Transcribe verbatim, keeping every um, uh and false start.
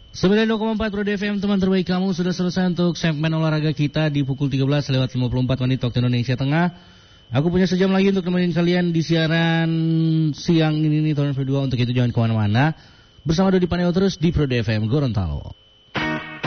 sembilan puluh dua koma empat Pro D F M, teman terbaik kamu, sudah selesai untuk segmen olahraga kita di pukul tiga belas lewat lima puluh empat menit waktu Indonesia Tengah. Aku punya sejam lagi untuk nemenin kalian di siaran siang ini nih tahun dua ribu dua puluh dua. Untuk itu jangan kemana-mana, bersama Dodi Paneo terus di Pro D F M Gorontalo.